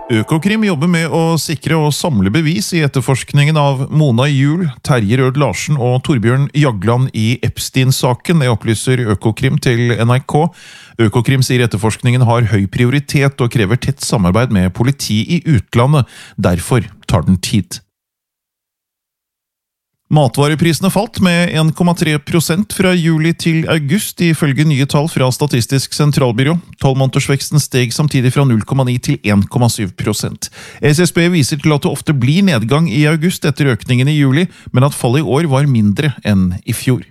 Økokrim jobber med å sikre og samle bevis i etterforskningen av Mona Juul, Terje Rød Larsen og Torbjørn Jagland i Epstein-saken. Det opplyser Økokrim til NRK. Økokrim sier etterforskningen har høy prioritet og krever tett samarbeid med politi i utlandet. Derfor tar den tid. Matvareprisene falt med 1,3% fra juli til august, ifølge nye tall fra Statistisk sentralbyrå. 12-månedersveksten steg samtidig fra 0,9 til 1,7%. SSB viser til at det ofte blir nedgang i august etter økningen i juli, men at fallet i år var mindre enn i fjor.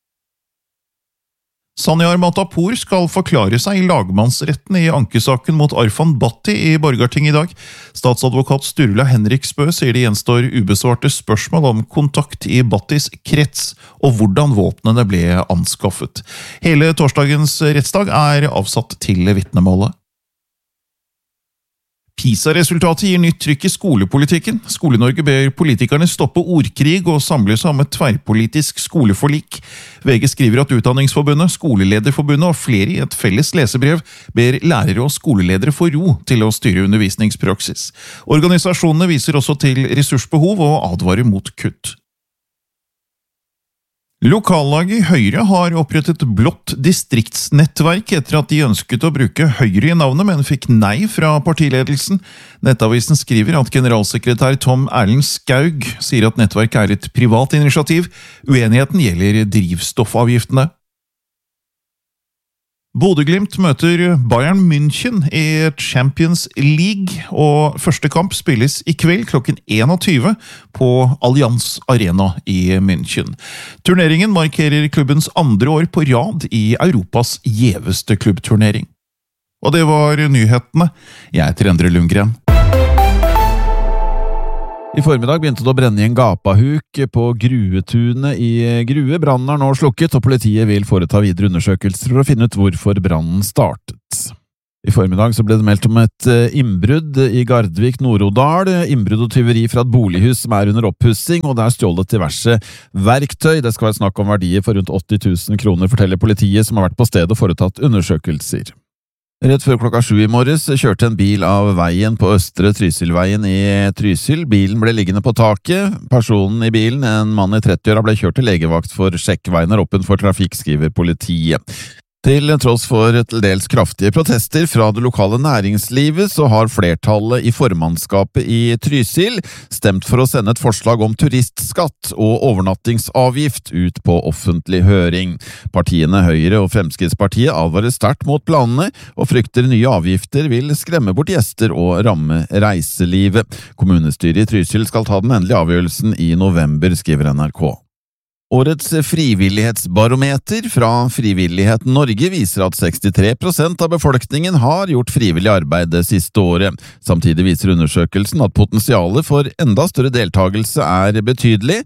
Sanyar Matapour skal forklare seg i lagmannsretten i ankesaken mot Arfan Bhatti i Borgarting i dag. Statsadvokat Sturla Henriksbø sier det gjenstår ubesvarte spørsmål om kontakt i Bhattis krets og hvordan våpnene ble anskaffet. Hele torsdagens rettsdag er avsatt til vitnemålet. PISA-resultatet gir nytt trykk i skolepolitikken. Skole-Norge ber politikerne stoppe ordkrig og samle seg om et tverrpolitisk skoleforlik. VG skriver at Utdanningsforbundet, Skolelederforbundet og flere i et felles lesebrev ber lærere og skoleledere få ro til å styre undervisningspraksis. Organisasjonene viser også til ressursbehov og advarer mot kutt. Lokallaget Høyre har opprettet blått distriktsnettverk etter at de ønsket å bruke Høyre i navnet, men fikk nei fra partiledelsen. Nettavisen skriver at generalsekretær Tom Erlend Skaug sier at nettverket er et privat initiativ. Uenigheten gjelder drivstoffavgiftene. Bodø/Glimt møter Bayern München i Champions League, og første kamp spilles i kveld klokken 21 på Allianz Arena i München. Turneringen markerer klubbens andre år på rad i Europas gjeveste klubbturnering. Og det var nyhetene. Jeg heter Endre Lundgren. I formiddag begynte det å brenne i en gapahuk på Gruetunet i Grue. Brannen er nå slukket, og politiet vil foreta videre undersøkelser for å finne ut hvorfor brannen startet. I formiddag så ble det meldt om et innbrudd i Gardvik, Nord-Odal. Innbrudd og tyveri fra et bolighus som er under oppussing, og det er stjålet diverse verktøy. Det skal være snakk om verdier for rundt 80 000 kroner, forteller politiet som har vært på stedet og foretatt undersøkelser. Rett før klokka 7 i morges kjørte en bil av veien på Østre Trysilveien i Trysil. Bilen ble liggende på taket. Personen i bilen, en mann i 30-åra, ble kjørt til legevakt for sjekk. Veien er åpen for trafikk, skriver politiet. Til tross for til dels kraftige protester fra det lokale næringslivet, så har flertallet i formannskapet i Trysil stemt for å sende et forslag om turistskatt og overnattingsavgift ut på offentlig høring. Partiene Høyre og Fremskrittspartiet advarer sterkt mot planene, og frykter nye avgifter vil skremme bort gjester og ramme reiselivet. Kommunestyret i Trysil skal ta den endelige avgjørelsen i november, skriver NRK. Årets frivillighetsbarometer fra Frivillighet Norge viser at 63% av befolkningen har gjort frivillig arbeid det siste året. Samtidig viser undersøkelsen at potensialet for enda større deltagelse er betydelig.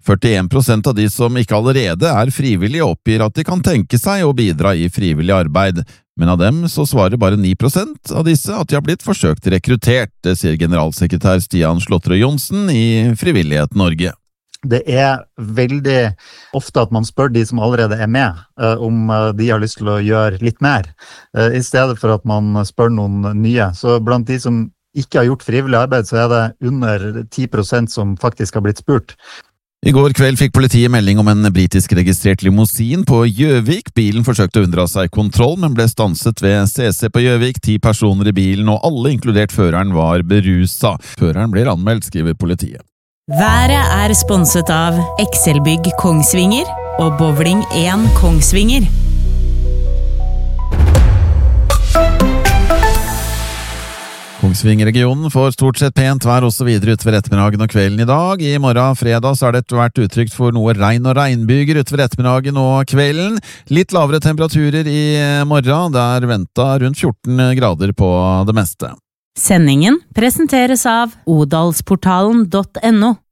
41% av de som ikke allerede er frivillige oppgir at de kan tenke seg å bidra i frivillig arbeid. Men av dem så svarer bare 9% av disse at de har blitt forsøkt rekruttert, det sier generalsekretær Stian Slåttrø Johnsen i Frivillighet Norge. Det er veldig ofte at man spør de som allerede er med, om de har lyst til å gjøre litt mer, i stedet for at man spør noen nye. Så blant de som ikke har gjort frivillig arbeid, så er det under 10% som faktisk har blitt spurt. I går kveld fikk politiet melding om en britisk registrert limousin på Gjøvik. Bilen forsøkte å unndra seg kontroll, men ble stanset ved CC på Gjøvik. 10 personer i bilen, og alle, inkludert føreren, var berusa. Føreren blir anmeldt, skriver politiet. Været er sponset av Excelbygg Kongsvinger og Bowling 1 Kongsvinger. Kongsvinger-regionen får stort sett pent vær også videre utover ettermiddagen og kvelden i dag. I morgen fredag så er det vært utrygt for noe regn og regnbyger utover ettermiddagen og kvelden. Litt lavere temperaturer i morgen, der ventet rundt 14 grader på det meste. Sendingen presenteres av odalsportalen.no.